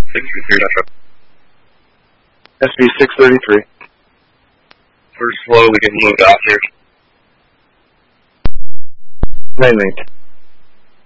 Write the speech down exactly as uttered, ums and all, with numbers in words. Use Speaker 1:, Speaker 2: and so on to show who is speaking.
Speaker 1: sixty-three Metro.
Speaker 2: S B six thirty-three.
Speaker 1: We're slow, we get moved off here.
Speaker 2: nine eight.